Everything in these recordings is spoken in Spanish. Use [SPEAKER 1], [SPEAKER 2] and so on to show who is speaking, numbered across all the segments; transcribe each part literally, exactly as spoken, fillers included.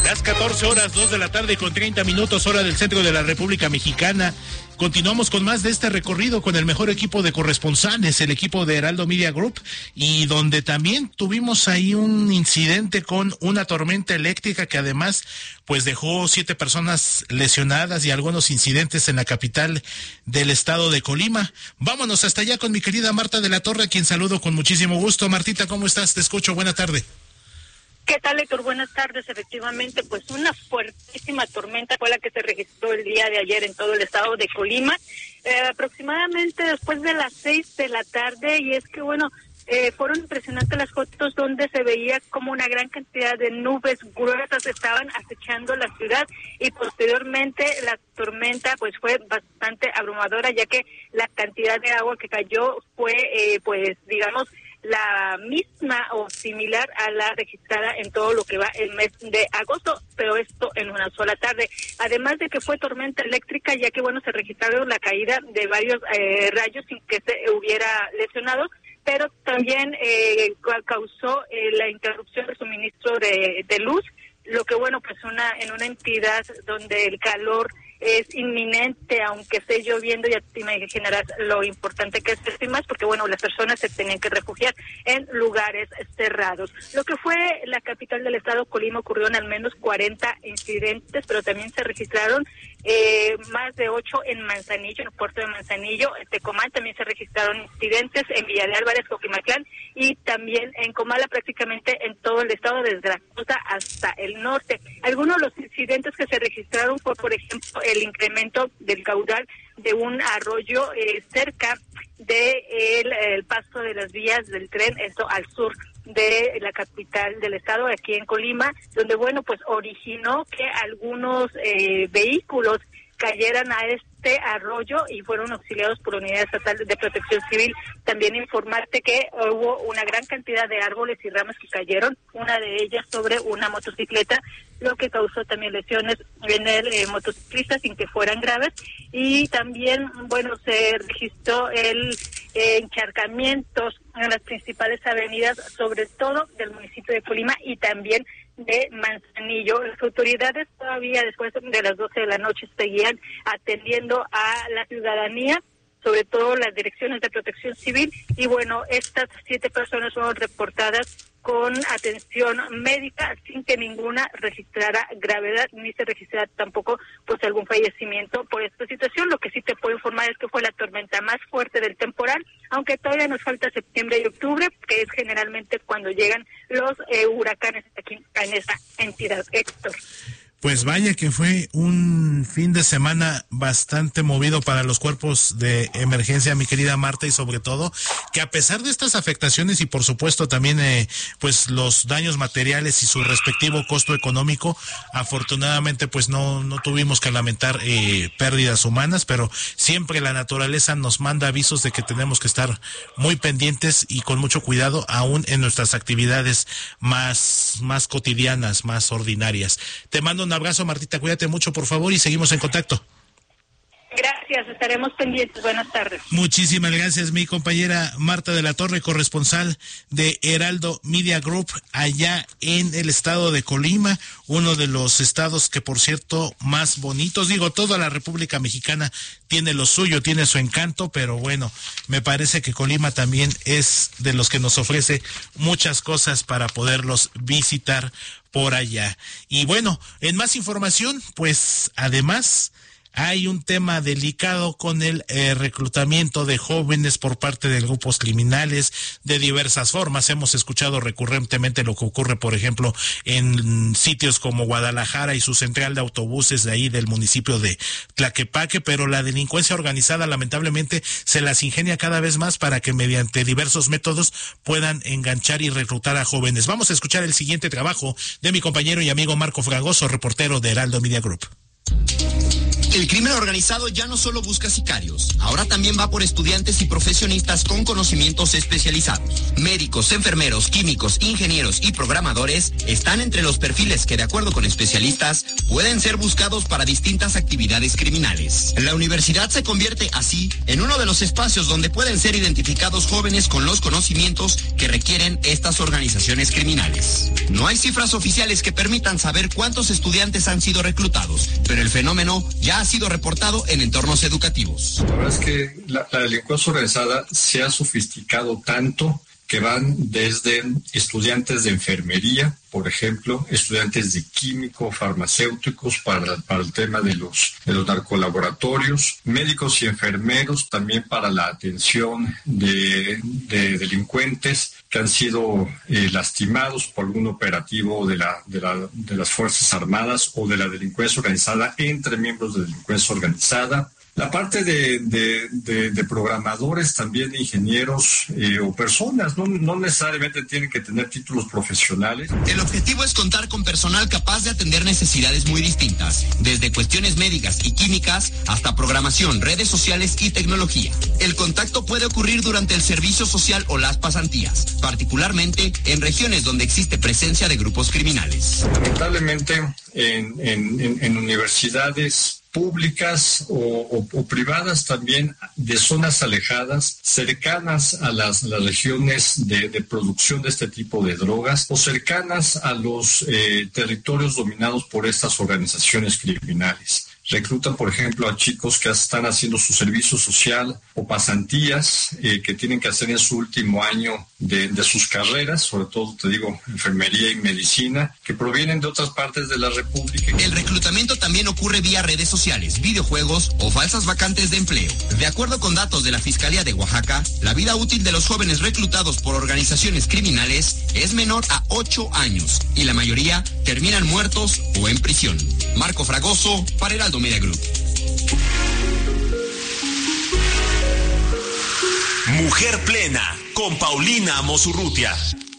[SPEAKER 1] Las catorce horas, dos de la tarde con treinta minutos, hora del centro de la República Mexicana. Continuamos con más de este recorrido con el mejor equipo de corresponsales, el equipo de Heraldo Media Group, y donde también tuvimos ahí un incidente con una tormenta eléctrica que además pues dejó siete personas lesionadas y algunos incidentes en la capital del estado de Colima. Vámonos hasta allá con mi querida Marta de la Torre, a quien saludo con muchísimo gusto. Martita, ¿cómo estás? Te escucho, buena tarde.
[SPEAKER 2] ¿Qué tal, Héctor? Buenas tardes. Efectivamente, pues una fuertísima tormenta fue la que se registró el día de ayer en todo el estado de Colima, eh, aproximadamente después de las seis de la tarde, y es que, bueno, eh, fueron impresionantes las fotos donde se veía como una gran cantidad de nubes gruesas estaban acechando la ciudad, y posteriormente la tormenta pues fue bastante abrumadora, ya que la cantidad de agua que cayó fue, eh, pues, digamos, la misma o similar a la registrada en todo lo que va el mes de agosto, pero esto en una sola tarde. Además de que fue tormenta eléctrica, ya que, bueno, se registraron la caída de varios eh, rayos sin que se hubiera lesionado, pero también eh, causó eh, la interrupción de suministro de, de luz, lo que, bueno, pues una en una entidad donde el calor es inminente, aunque esté lloviendo, ya te imaginarás lo importante que es este más, porque, bueno, las personas se tenían que refugiar en lugares cerrados. Lo que fue la capital del estado, Colima, ocurrió en al menos cuarenta incidentes, pero también se registraron eh, más de ocho en Manzanillo, en el puerto de Manzanillo. En Tecomán también se registraron incidentes, en Villa de Álvarez, Coquimatlán, y también en Comala, prácticamente en todo el estado, desde la costa hasta el norte. Algunos de los incidentes que se registraron fue, por ejemplo, el incremento del caudal de un arroyo eh, cerca de el, el paso de las vías del tren, esto al sur de la capital del estado, aquí en Colima, donde, bueno, pues originó que algunos eh, vehículos cayeran a este arroyo y fueron auxiliados por unidades estatales de protección civil. También informarte que hubo una gran cantidad de árboles y ramas que cayeron, una de ellas sobre una motocicleta, lo que causó también lesiones en el eh, motociclista sin que fueran graves. Y también, bueno, se registró el eh, encharcamientos en las principales avenidas, sobre todo del municipio de Colima y también de Manzanillo. Las autoridades todavía después de las doce de la noche seguían atendiendo a la ciudadanía, sobre todo las direcciones de protección civil, y, bueno, estas siete personas fueron reportadas con atención médica sin que ninguna registrara gravedad ni se registrara tampoco pues algún fallecimiento por esta situación. Lo que sí te puedo informar es que fue la tormenta más fuerte del temporal, aunque todavía nos falta septiembre y octubre, que es generalmente cuando llegan los eh, huracanes aquí en esa entidad. Héctor.
[SPEAKER 1] Pues vaya que fue un fin de semana bastante movido para los cuerpos de emergencia, mi querida Marta, y sobre todo que a pesar de estas afectaciones y por supuesto también eh, pues los daños materiales y su respectivo costo económico, afortunadamente pues no no tuvimos que lamentar eh, pérdidas humanas, pero siempre la naturaleza nos manda avisos de que tenemos que estar muy pendientes y con mucho cuidado aún en nuestras actividades más más cotidianas, más ordinarias. Te mando un abrazo, Martita, cuídate mucho, por favor, y seguimos en contacto.
[SPEAKER 2] Gracias, estaremos pendientes. Buenas tardes.
[SPEAKER 1] Muchísimas gracias, mi compañera Marta de la Torre, corresponsal de Heraldo Media Group allá en el estado de Colima, uno de los estados que, por cierto, más bonitos. Digo, toda la República Mexicana tiene lo suyo, tiene su encanto, pero bueno, me parece que Colima también es de los que nos ofrece muchas cosas para poderlos visitar por allá. Y bueno, en más información, pues además hay un tema delicado con el eh, reclutamiento de jóvenes por parte de grupos criminales de diversas formas. Hemos escuchado recurrentemente lo que ocurre, por ejemplo, en sitios como Guadalajara y su central de autobuses de ahí del municipio de Tlaquepaque, pero la delincuencia organizada lamentablemente se las ingenia cada vez más para que mediante diversos métodos puedan enganchar y reclutar a jóvenes. Vamos a escuchar el siguiente trabajo de mi compañero y amigo Marco Fragoso, reportero de Heraldo Media Group.
[SPEAKER 3] El crimen organizado ya no solo busca sicarios, ahora también va por estudiantes y profesionistas con conocimientos especializados. Médicos, enfermeros, químicos, ingenieros y programadores están entre los perfiles que, de acuerdo con especialistas, pueden ser buscados para distintas actividades criminales. La universidad se convierte así en uno de los espacios donde pueden ser identificados jóvenes con los conocimientos que requieren estas organizaciones criminales. No hay cifras oficiales que permitan saber cuántos estudiantes han sido reclutados, pero el fenómeno ya ha sido reportado en entornos educativos.
[SPEAKER 4] La verdad es que la, la delincuencia organizada se ha sofisticado tanto que van desde estudiantes de enfermería, por ejemplo, estudiantes de químico, farmacéuticos para, para el tema de los, de los narcolaboratorios, médicos y enfermeros también para la atención de, de delincuentes que han sido eh, lastimados por algún operativo de, la, de, la, de las Fuerzas Armadas o de la delincuencia organizada entre miembros de delincuencia organizada. La parte de, de, de, de programadores, también de ingenieros eh, o personas, no, no necesariamente tienen que tener títulos profesionales.
[SPEAKER 3] El objetivo es contar con personal capaz de atender necesidades muy distintas, desde cuestiones médicas y químicas hasta programación, redes sociales y tecnología. El contacto puede ocurrir durante el servicio social o las pasantías, particularmente en regiones donde existe presencia de grupos criminales.
[SPEAKER 4] Lamentablemente, en, en, en, en universidades públicas o, o, o privadas también de zonas alejadas, cercanas a las, las regiones de, de producción de este tipo de drogas o cercanas a los eh, territorios dominados por estas organizaciones criminales. Reclutan, por ejemplo, a chicos que están haciendo su servicio social o pasantías eh, que tienen que hacer en su último año de, de sus carreras, sobre todo, te digo, enfermería y medicina, que provienen de otras partes de la República.
[SPEAKER 3] El reclutamiento también ocurre vía redes sociales, videojuegos o falsas vacantes de empleo. De acuerdo con datos de la Fiscalía de Oaxaca, la vida útil de los jóvenes reclutados por organizaciones criminales es menor a ocho años y la mayoría terminan muertos o en prisión. Marco Fragoso, para Heraldo Media Group.
[SPEAKER 5] Mujer Plena, con Paulina Mosurrutia.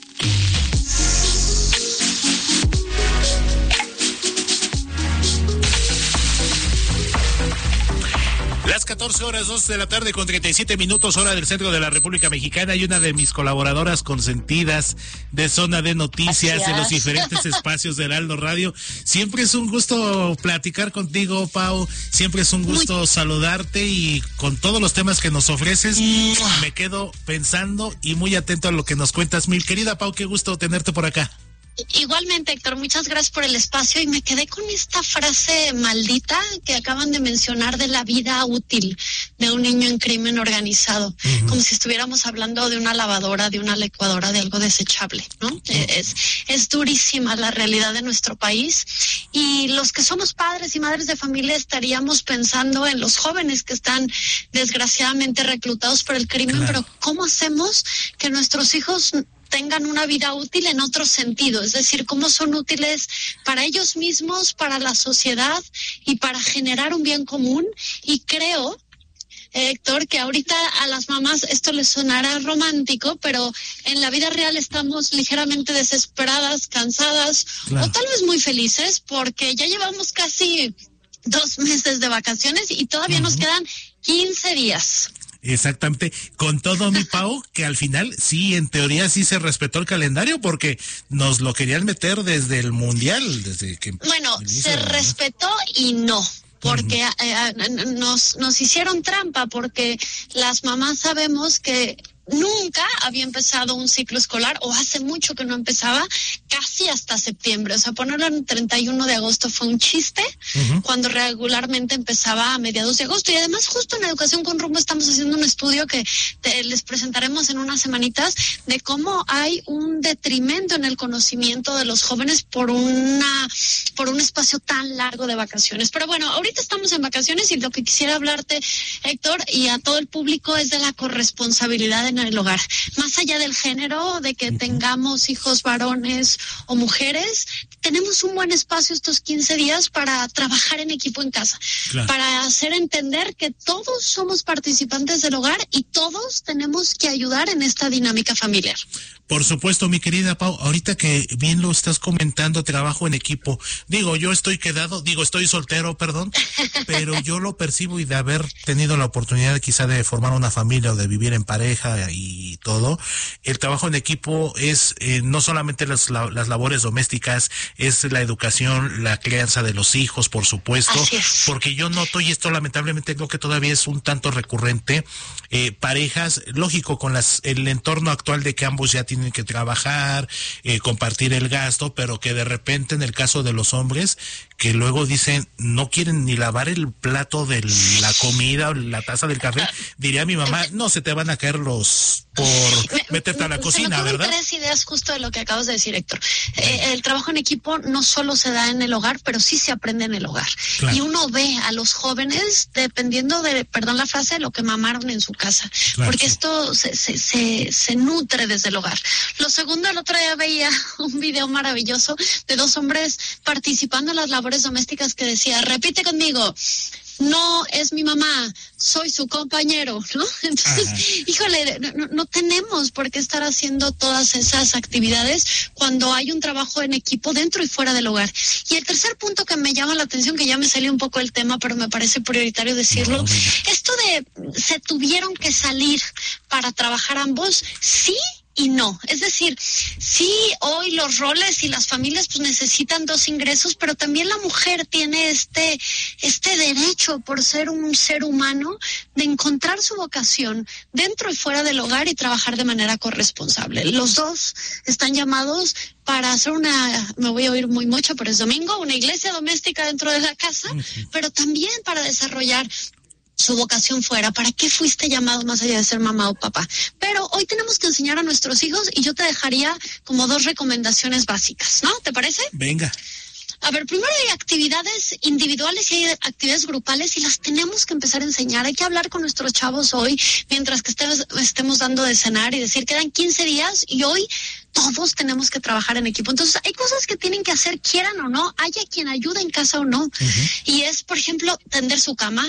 [SPEAKER 1] Las catorce horas, dos de la tarde con treinta y siete minutos, hora del centro de la República Mexicana, y una de mis colaboradoras consentidas de Zona de Noticias en los diferentes espacios de Heraldo Radio. Siempre es un gusto platicar contigo, Pau, siempre es un gusto Muy... saludarte, y con todos los temas que nos ofreces, me quedo pensando y muy atento a lo que nos cuentas. Mi querida Pau, qué gusto tenerte por acá.
[SPEAKER 6] Igualmente, Héctor, muchas gracias por el espacio, y me quedé con esta frase maldita que acaban de mencionar de la vida útil de un niño en crimen organizado, uh-huh. como si estuviéramos hablando de una lavadora, de una licuadora, de algo desechable, ¿no? Uh-huh. Es, es durísima la realidad de nuestro país, y los que somos padres y madres de familia estaríamos pensando en los jóvenes que están desgraciadamente reclutados por el crimen, claro. Pero ¿cómo hacemos que nuestros hijos tengan una vida útil en otro sentido? Es decir, cómo son útiles para ellos mismos, para la sociedad y para generar un bien común. Y creo, Héctor, que ahorita a las mamás esto les sonará romántico, pero en la vida real estamos ligeramente desesperadas, cansadas, claro. o tal vez muy felices, porque ya llevamos casi dos meses de vacaciones y todavía uh-huh. nos quedan quince días.
[SPEAKER 1] Exactamente, con todo, mi Pau, que al final sí, en teoría sí se respetó el calendario, porque nos lo querían meter desde el Mundial, desde que...
[SPEAKER 6] Bueno, se ¿no? respetó y no, porque uh-huh. eh, nos, nos hicieron trampa, porque las mamás sabemos que nunca había empezado un ciclo escolar, o hace mucho que no empezaba, casi hasta septiembre. O sea, ponerlo en treinta y uno de agosto fue un chiste, uh-huh. cuando regularmente empezaba a mediados de agosto. Y además, justo en Educación con Rumbo estamos haciendo un estudio que te, les presentaremos en unas semanitas, de cómo hay un detrimento en el conocimiento de los jóvenes por una por un espacio tan largo de vacaciones. Pero bueno, ahorita estamos en vacaciones, y lo que quisiera hablarte, Héctor, y a todo el público, es de la corresponsabilidad en el hogar. Más allá del género, de que uh-huh. tengamos hijos varones o mujeres, tenemos un buen espacio estos quince días para trabajar en equipo en casa, claro. para hacer entender que todos somos participantes del hogar y todos tenemos que ayudar en esta dinámica familiar.
[SPEAKER 1] Por supuesto, mi querida Pau, ahorita que bien lo estás comentando, trabajo en equipo, Digo, yo estoy quedado, digo, estoy soltero, perdón, pero yo lo percibo, y de haber tenido la oportunidad quizá de formar una familia o de vivir en pareja y todo, el trabajo en equipo es eh, no solamente las, la, las labores domésticas, es la educación, la crianza de los hijos, por supuesto, porque yo noto, y esto lamentablemente creo que todavía es un tanto recurrente, eh, parejas, lógico, con las el entorno actual de que ambos ya tienen que trabajar, eh, compartir el gasto, pero que de repente en el caso de los hombres, que luego dicen, no quieren ni lavar el plato de la comida o la taza del café, diría mi mamá, no se te van a caer los por me, meterte a la cocina,
[SPEAKER 6] se me
[SPEAKER 1] ¿verdad?
[SPEAKER 6] Tres ideas justo de lo que acabas de decir, Héctor. Eh, el trabajo en equipo no solo se da en el hogar, pero sí se aprende en el hogar. Claro. Y uno ve a los jóvenes dependiendo de, perdón la frase, de lo que mamaron en su casa. Claro, porque sí. esto se, se, se, se nutre desde el hogar. Lo segundo, el otro día veía un video maravilloso de dos hombres participando en las labores domésticas que decía, repite conmigo, no es mi mamá, soy su compañero, ¿no? Entonces, Ajá. híjole, no, no tenemos por qué estar haciendo todas esas actividades cuando hay un trabajo en equipo dentro y fuera del hogar. Y el tercer punto que me llama la atención, que ya me salió un poco el tema, pero me parece prioritario decirlo, no, esto de se tuvieron que salir para trabajar ambos, sí y no. Es decir, sí, hoy los roles y las familias pues necesitan dos ingresos, pero también la mujer tiene este, este derecho, por ser un ser humano, de encontrar su vocación dentro y fuera del hogar y trabajar de manera corresponsable. Los dos están llamados para hacer una, me voy a oír muy mucho, pero es domingo, una iglesia doméstica dentro de la casa, uh-huh. pero también para desarrollar su vocación fuera. ¿Para qué fuiste llamado más allá de ser mamá o papá? Pero hoy tenemos que enseñar a nuestros hijos, y yo te dejaría como dos recomendaciones básicas, ¿no? ¿Te parece?
[SPEAKER 1] Venga.
[SPEAKER 6] A ver, primero hay actividades individuales y hay actividades grupales, y las tenemos que empezar a enseñar. Hay que hablar con nuestros chavos hoy, mientras que estemos, estemos dando de cenar, y decir, quedan quince días y hoy todos tenemos que trabajar en equipo. Entonces, hay cosas que tienen que hacer, quieran o no, haya quien ayude en casa o no. Uh-huh. Y es, por ejemplo, tender su cama,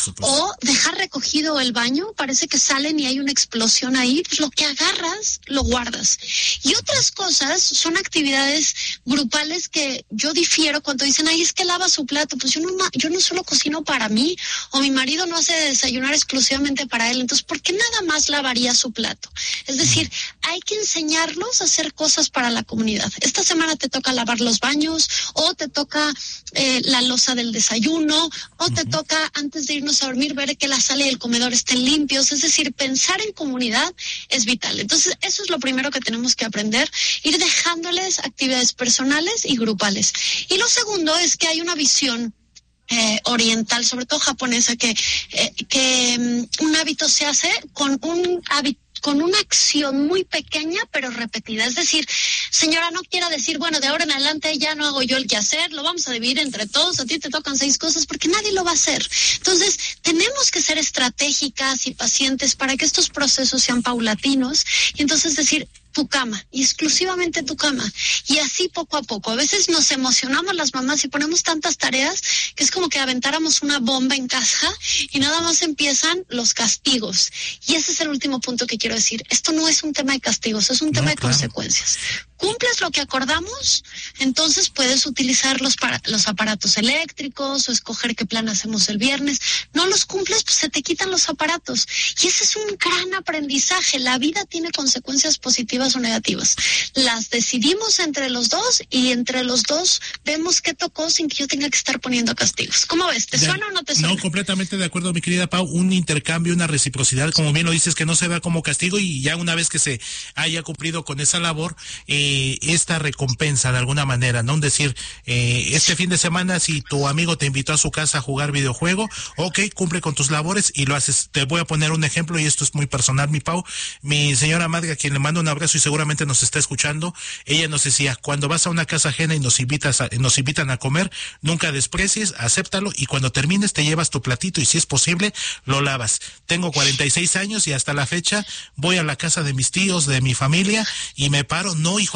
[SPEAKER 6] o dejar recogido el baño. Parece que salen y hay una explosión ahí. Pues lo que agarras, lo guardas. Y otras cosas son actividades grupales que yo difiero cuando dicen, ay, es que lava su plato. Pues yo no, yo no solo cocino para mí, o mi marido no hace desayunar exclusivamente para él. Entonces, ¿por qué nada más lavaría su plato? Es decir, hay que enseñarlos a hacer cosas para la comunidad. Esta semana te toca lavar los baños, o te toca eh, la loza del desayuno, o uh-huh. te toca antes de irnos a dormir ver que la sala y el comedor estén limpios. Es decir, pensar en comunidad es vital. Entonces, eso es lo primero que tenemos que aprender, ir dejándoles actividades personales y grupales. Y lo segundo es que hay una visión Eh, oriental, sobre todo japonesa, que, eh, que um, un hábito se hace con un hábito, con una acción muy pequeña pero repetida. Es decir, señora, no quiera decir, bueno, de ahora en adelante ya no hago yo el quehacer, lo vamos a dividir entre todos, a ti te tocan seis cosas, porque nadie lo va a hacer. Entonces, tenemos que ser estratégicas y pacientes para que estos procesos sean paulatinos, y entonces decir, tu cama, y exclusivamente tu cama, y así poco a poco. A veces nos emocionamos las mamás y ponemos tantas tareas que es como que aventáramos una bomba en casa y nada más empiezan los castigos. Y ese es el último punto que quiero decir. Esto no es un tema de castigos, es un tema no, de claro. consecuencias. Cumples lo que acordamos, entonces puedes utilizar los, para, los aparatos eléctricos o escoger qué plan hacemos el viernes. No los cumples, pues se te quitan los aparatos. Y ese es un gran aprendizaje. La vida tiene consecuencias positivas o negativas. Las decidimos entre los dos, y entre los dos vemos qué tocó sin que yo tenga que estar poniendo castigos. ¿Cómo ves? ¿Te de, suena o no te suena?
[SPEAKER 1] No, completamente de acuerdo, mi querida Pau. Un intercambio, una reciprocidad, como bien lo dices, que no se vea como castigo, y ya una vez que se haya cumplido con esa labor, eh, esta recompensa de alguna manera, ¿no? Decir, eh, este fin de semana, si tu amigo te invitó a su casa a jugar videojuego, ok, cumple con tus labores y lo haces. Te voy a poner un ejemplo, y esto es muy personal, mi Pau. Mi señora madre, a quien le mando un abrazo y seguramente nos está escuchando, ella nos decía, cuando vas a una casa ajena y nos invitas a, nos invitan a comer, nunca desprecies, acéptalo, y cuando termines te llevas tu platito y si es posible lo lavas. Tengo cuarenta y seis años y hasta la fecha voy a la casa de mis tíos, de mi familia, y me paro, no, hijo,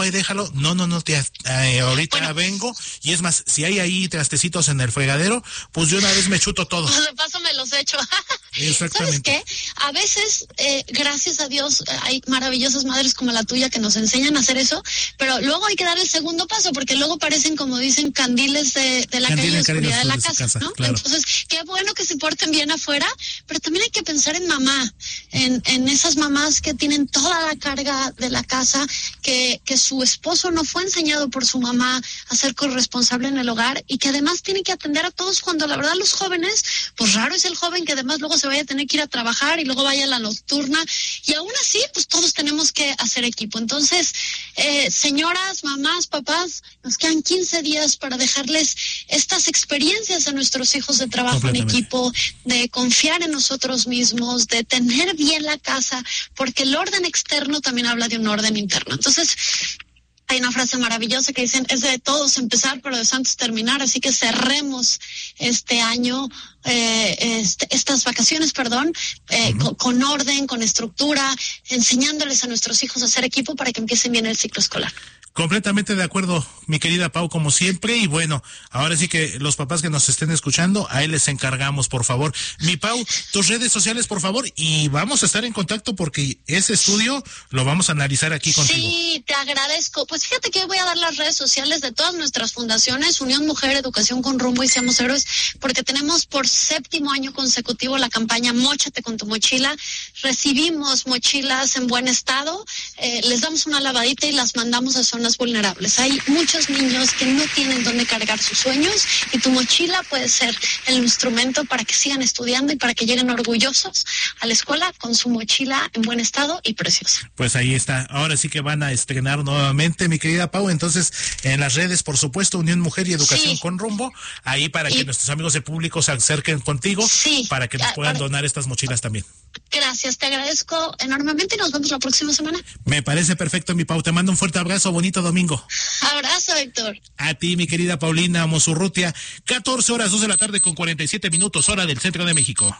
[SPEAKER 1] hijo, ahí déjalo. No, no, no, tía, eh, ahorita bueno, vengo. Y es más, si hay ahí trastecitos en el fregadero, pues yo una vez me chuto todo.
[SPEAKER 6] De paso me los echo.
[SPEAKER 1] Exactamente.
[SPEAKER 6] ¿Sabes qué? A veces, eh, gracias a Dios, hay maravillosas madres como la tuya que nos enseñan a hacer eso, pero luego hay que dar el segundo paso, porque luego parecen, como dicen, candiles de, de la calle de oscuridad de la casa, casa ¿no? Claro. Entonces, qué bueno que se porten bien afuera, pero también hay que pensar en mamá, en, en esas mamás que tienen toda la carga de la casa, que, que su esposo no fue enseñado por su mamá a ser corresponsable en el hogar y que además tiene que atender a todos cuando la verdad los jóvenes, pues raro es el joven que además luego se vaya a tener que ir a trabajar y luego vaya a la nocturna y aún así, pues todos tenemos que hacer equipo. Entonces, eh, señoras, mamás, papás, nos quedan quince días para dejarles estas experiencias a nuestros hijos de trabajo en equipo, de confiar en nosotros mismos, de tener bien la casa, porque el orden externo también habla de un orden interno. Entonces, hay una frase maravillosa que dicen, es de todos empezar, pero de santos terminar, así que cerremos este año, eh, este, estas vacaciones, perdón, eh, uh-huh. con, con orden, con estructura, enseñándoles a nuestros hijos a hacer equipo para que empiecen bien el ciclo escolar.
[SPEAKER 1] Completamente de acuerdo, mi querida Pau, como siempre, y bueno, ahora sí que los papás que nos estén escuchando, a él les encargamos, por favor. Mi Pau, tus redes sociales, por favor, y vamos a estar en contacto porque ese estudio lo vamos a analizar aquí contigo.
[SPEAKER 6] Sí, te agradezco. Pues fíjate que voy a dar las redes sociales de todas nuestras fundaciones, Unión Mujer, Educación con Rumbo y Seamos Héroes, porque tenemos por séptimo año consecutivo la campaña Móchate con tu mochila. Recibimos mochilas en buen estado, eh, les damos una lavadita y las mandamos a zonas vulnerables. Hay muchos niños que no tienen dónde cargar sus sueños y tu mochila puede ser el instrumento para que sigan estudiando y para que lleguen orgullosos a la escuela con su mochila en buen estado y preciosa.
[SPEAKER 1] Pues ahí está. Ahora sí que van a estrenar nuevamente, mi querida Pau. Entonces, en las redes, por supuesto, Unión Mujer y Educación sí. con Rumbo, ahí para y, que nuestros amigos de público se acerquen contigo sí. para que nos puedan para... donar estas mochilas también.
[SPEAKER 6] Gracias, te agradezco enormemente y nos vemos la próxima semana.
[SPEAKER 1] Me parece perfecto, mi Pau. Te mando un fuerte abrazo, bonito domingo.
[SPEAKER 6] Abrazo, Héctor.
[SPEAKER 1] A ti, mi querida Paulina Mosurrutia. catorce horas, dos de la tarde con cuarenta y siete minutos, hora del centro de México.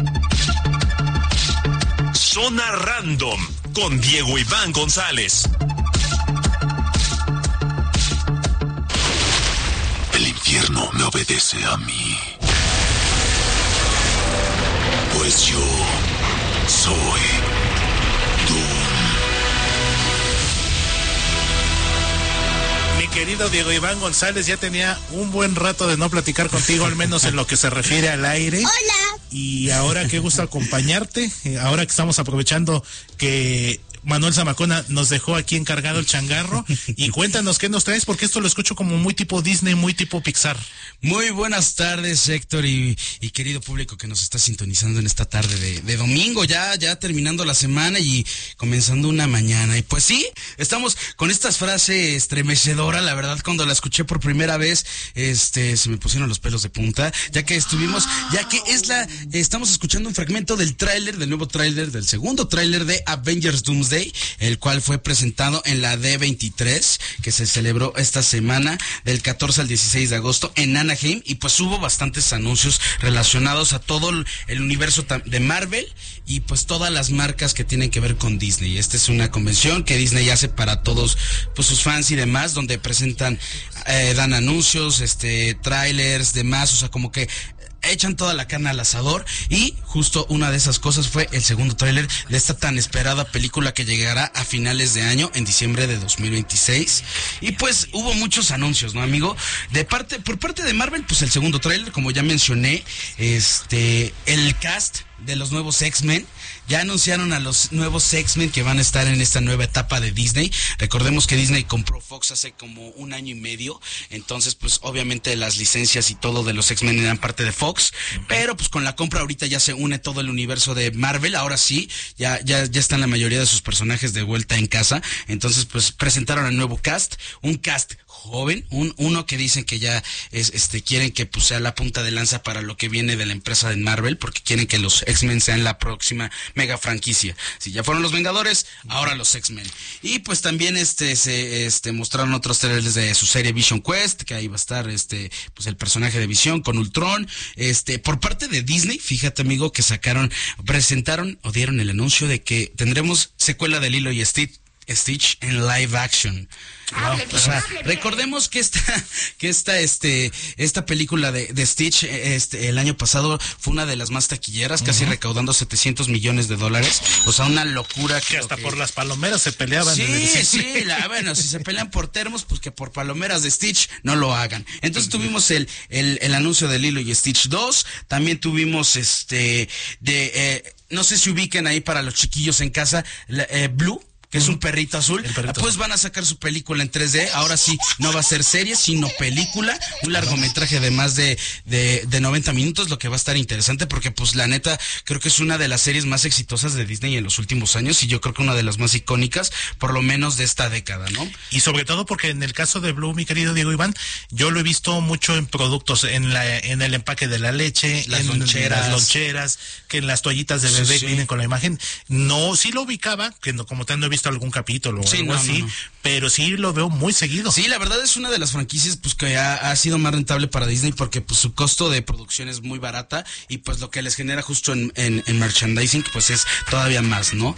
[SPEAKER 5] Zona Random con Diego Iván González.
[SPEAKER 7] El infierno me obedece a mí. Pues yo soy Doom.
[SPEAKER 1] Mi querido Diego Iván González, ya tenía un buen rato de no platicar contigo, al menos en lo que se refiere al aire.
[SPEAKER 6] Hola.
[SPEAKER 1] Y ahora qué gusto acompañarte, ahora que estamos aprovechando que Manuel Zamacona nos dejó aquí encargado el changarro. Y cuéntanos qué nos traes, porque esto lo escucho como muy tipo Disney, muy tipo Pixar.
[SPEAKER 8] Muy buenas tardes, Héctor, y, y querido público que nos está sintonizando en esta tarde de, de domingo, ya, ya terminando la semana y comenzando una mañana. Y pues sí, estamos con esta frase estremecedora, la verdad, cuando la escuché por primera vez, este, se me pusieron los pelos de punta, ya que estuvimos, ya que es la, estamos escuchando un fragmento del tráiler, del nuevo tráiler, del segundo tráiler de Avengers Doomsday, el cual fue presentado en la D veintitrés, que se celebró esta semana del catorce al dieciséis de agosto en Anaheim, y pues hubo bastantes anuncios relacionados a todo el universo de Marvel y pues todas las marcas que tienen que ver con Disney. Esta es una convención que Disney hace para todos pues sus fans y demás, donde presentan, eh, dan anuncios, este, trailers, demás, o sea, como que echan toda la carne al asador, y justo una de esas cosas fue el segundo tráiler de esta tan esperada película que llegará a finales de año, en diciembre de dos mil veintiséis. Y pues hubo muchos anuncios, ¿no, amigo? De parte, por parte de Marvel, pues el segundo tráiler, como ya mencioné, este, el cast de los nuevos X-Men. Ya anunciaron a los nuevos X-Men que van a estar en esta nueva etapa de Disney. Recordemos que Disney compró Fox hace como un año y medio, entonces pues obviamente las licencias y todo de los X-Men eran parte de Fox, pero pues con la compra ahorita ya se une todo el universo de Marvel. Ahora sí, ya, ya, ya están la mayoría de sus personajes de vuelta en casa, entonces pues presentaron al nuevo cast, un cast joven, un uno que dicen que ya es, este quieren que pues sea la punta de lanza para lo que viene de la empresa de Marvel, porque quieren que los X-Men sean la próxima mega franquicia. Si ya fueron los Vengadores, ahora los X-Men. Y pues también este se este mostraron otros trailers de su serie Vision Quest, que ahí va a estar este pues el personaje de Visión con Ultron. Este por parte de Disney, fíjate, amigo, que sacaron, presentaron o dieron el anuncio de que tendremos secuela de Lilo y Stitch Stitch en live action. Wow. O sea, recordemos que esta, que esta, este, esta película de, de Stitch, este, el año pasado fue una de las más taquilleras, uh-huh. casi recaudando setecientos millones de dólares. O sea, una locura.
[SPEAKER 1] Que hasta que... por las palomeras se peleaban.
[SPEAKER 8] Sí, en el... sí, la, bueno, si se pelean por termos, pues que por palomeras de Stitch no lo hagan. Entonces uh-huh. tuvimos el, el, el anuncio de Lilo y Stitch dos, también tuvimos este, de, eh, no sé si ubiquen ahí para los chiquillos en casa, la, eh, Blue, que es un perrito azul, perrito pues azul. Van a sacar su película en tres D, ahora sí, no va a ser serie, sino película, un largometraje de más de, de, de noventa minutos, lo que va a estar interesante, porque pues la neta, creo que es una de las series más exitosas de Disney en los últimos años, y yo creo que una de las más icónicas, por lo menos de esta década, ¿no?
[SPEAKER 1] Y sobre todo porque en el caso de Blue, mi querido Diego Iván, yo lo he visto mucho en productos, en la, en el empaque de la leche,
[SPEAKER 8] las
[SPEAKER 1] en
[SPEAKER 8] loncheras,
[SPEAKER 1] las loncheras, que en las toallitas de bebé
[SPEAKER 8] sí, sí.
[SPEAKER 1] vienen con la imagen. No, sí lo ubicaba, que no, como te no he visto algún capítulo o
[SPEAKER 8] sí,
[SPEAKER 1] algo
[SPEAKER 8] no,
[SPEAKER 1] así,
[SPEAKER 8] no, no.
[SPEAKER 1] pero sí lo veo muy seguido.
[SPEAKER 8] Sí, la verdad es una de las franquicias pues que ha, ha sido más rentable para Disney, porque pues su costo de producción es muy barata, y pues lo que les genera justo en, en, en merchandising pues es todavía más, ¿no?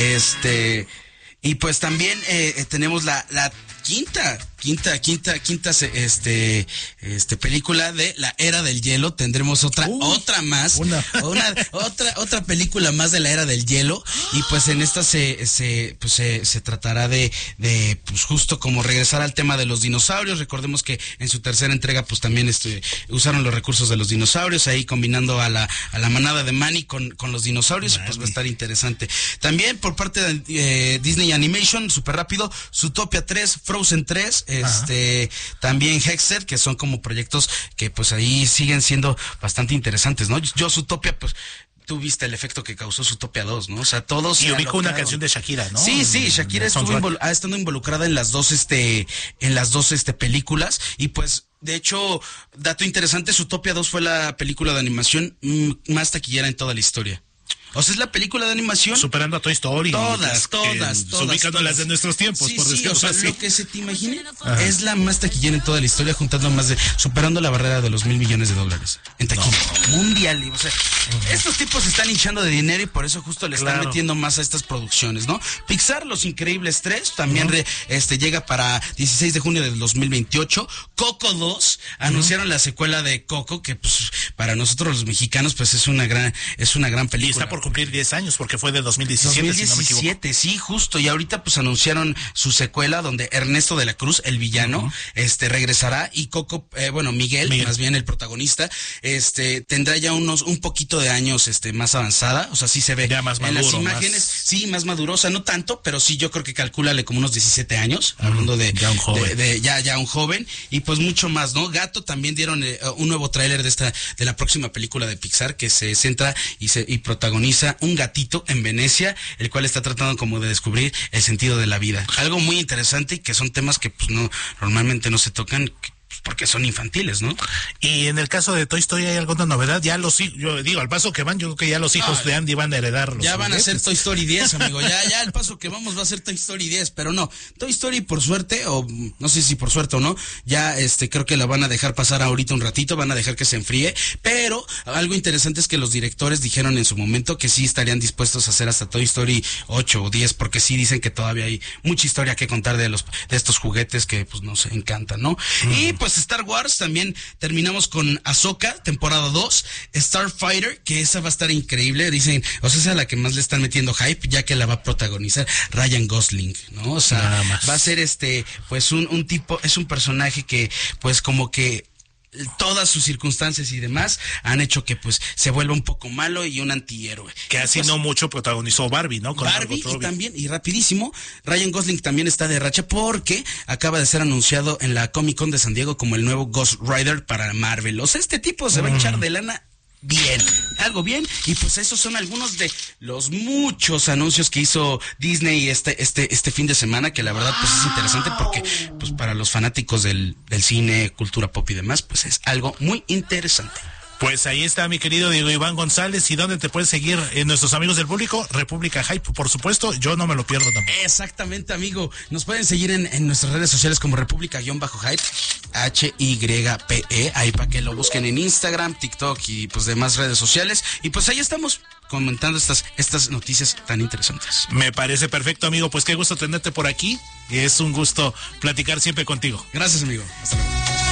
[SPEAKER 8] Este, y pues también eh, tenemos la, la quinta, quinta, quinta, quinta, este, este película de la Era del Hielo. Tendremos otra, uh, otra más, una. una, otra, otra película más de la Era del Hielo, y pues en esta se, se, pues se, se tratará de, de, pues justo como regresar al tema de los dinosaurios. Recordemos que en su tercera entrega, pues también este, usaron los recursos de los dinosaurios, ahí combinando a la, a la manada de Manny con, con los dinosaurios, Manny. Pues va a estar interesante. También por parte de eh, Disney Animation, súper rápido, Zootopia tres, Frozen tres, este, ajá. también Hexer, que son como proyectos que pues ahí siguen siendo bastante interesantes, ¿no? Yo Zootopia, pues, tú viste el efecto que causó Zootopia dos, ¿no? O sea, todos...
[SPEAKER 1] Y ubicó una canción de Shakira, ¿no?
[SPEAKER 8] Sí, sí, Shakira estuvo invol- ha estado involucrada en las dos, este, en las dos, este, películas, y pues... De hecho, dato interesante, Zootopia dos fue la película de animación m- más taquillera en toda la historia. O sea, es la película de animación.
[SPEAKER 1] Superando a Toy Story.
[SPEAKER 8] Todas, todas, todas.
[SPEAKER 1] Ubicando las de nuestros tiempos,
[SPEAKER 8] sí,
[SPEAKER 1] por
[SPEAKER 8] sí,
[SPEAKER 1] decirlo
[SPEAKER 8] o sea,
[SPEAKER 1] así.
[SPEAKER 8] lo que se te imagine, ajá. es la más taquillera en toda la historia, juntando más de, superando la barrera de los mil millones de dólares en taquilla no. mundial. O sea, uh-huh. estos tipos se están hinchando de dinero, y por eso justo le están claro. metiendo más a estas producciones, ¿no? Pixar, Los Increíbles tres, también uh-huh. re, este llega para dieciséis de junio del dos mil veintiocho. Coco dos, uh-huh. anunciaron la secuela de Coco, que pues para nosotros los mexicanos pues es una gran, es una gran película.
[SPEAKER 1] Y está por cumplir diez años, porque fue de dos mil diecisiete,
[SPEAKER 8] dos mil diecisiete,
[SPEAKER 1] si no me
[SPEAKER 8] sí, justo. Y ahorita pues anunciaron su secuela, donde Ernesto de la Cruz, el villano, uh-huh. este regresará, y Coco, eh, bueno, Miguel, Miguel, más bien el protagonista, este tendrá ya unos un poquito de años este más avanzada, o sea, sí se ve
[SPEAKER 1] ya más
[SPEAKER 8] en
[SPEAKER 1] maduro,
[SPEAKER 8] las imágenes,
[SPEAKER 1] más...
[SPEAKER 8] sí, más madurosa, no tanto, pero sí yo creo que calcúlale como unos diecisiete años, uh-huh. hablando de
[SPEAKER 1] ya un joven.
[SPEAKER 8] De, de, ya ya un joven, y pues mucho más, ¿no? Gato también dieron eh, un nuevo tráiler de esta de la próxima película de Pixar, que se centra y se y protagoniza un gatito en Venecia, el cual está tratando como de descubrir el sentido de la vida. Algo muy interesante, y que son temas que pues no normalmente no se tocan, porque son infantiles, ¿no?
[SPEAKER 1] Y en el caso de Toy Story, ¿hay alguna novedad? Ya los hijos, yo digo, al paso que van, yo creo que ya los hijos no, de Andy van a heredar los
[SPEAKER 8] ya van
[SPEAKER 1] juguetes.
[SPEAKER 8] a ser Toy Story diez, amigo, ya, ya al paso que vamos va a ser Toy Story diez, pero no, Toy Story por suerte, o no sé si por suerte o no, ya este creo que la van a dejar pasar ahorita un ratito, van a dejar que se enfríe, pero algo interesante es que los directores dijeron en su momento que sí estarían dispuestos a hacer hasta Toy Story ocho o diez, porque sí dicen que todavía hay mucha historia que contar de los de estos juguetes que pues nos encantan, ¿no? Mm. Y pues Star Wars, también terminamos con Ahsoka, temporada dos, Starfighter, que esa va a estar increíble, dicen, o sea, esa es la que más le están metiendo hype, ya que la va a protagonizar Ryan Gosling, ¿no? O sea, va a ser este, pues un, un tipo, es un personaje que, pues como que todas sus circunstancias y demás han hecho que pues se vuelva un poco malo y un antihéroe.
[SPEAKER 1] Que así pues, no mucho protagonizó Barbie, ¿no? Con
[SPEAKER 8] Barbie, y también, y rapidísimo, Ryan Gosling también está de racha, porque acaba de ser anunciado en la Comic Con de San Diego como el nuevo Ghost Rider para Marvel. O sea, este tipo se va a echar de lana bien, algo bien, y pues esos son algunos de los muchos anuncios que hizo Disney este este este fin de semana, que la verdad pues es interesante, porque pues para los fanáticos del, del cine, cultura pop y demás, pues es algo muy interesante.
[SPEAKER 1] Pues ahí está, mi querido Diego Iván González. ¿Y dónde te puedes seguir en nuestros amigos del público? República Hype, por supuesto. Yo no me lo pierdo tampoco.
[SPEAKER 8] Exactamente, amigo. Nos pueden seguir en, en nuestras redes sociales como República-Hype, H Y P E, ahí para que lo busquen en Instagram, TikTok y pues demás redes sociales. Y pues ahí estamos. comentando estas, estas noticias tan interesantes.
[SPEAKER 1] Me parece perfecto, amigo. Pues qué gusto tenerte por aquí. Es un gusto platicar siempre contigo.
[SPEAKER 8] Gracias, amigo. Hasta luego.